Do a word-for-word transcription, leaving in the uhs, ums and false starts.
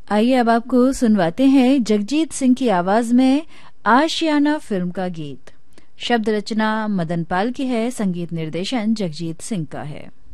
आइए अब आपको सुनवाते हैं जगजीत सिंह की आवाज में आशियाना फिल्म का गीत। शब्द रचना मदन पाल की है, संगीत निर्देशन जगजीत सिंह का है।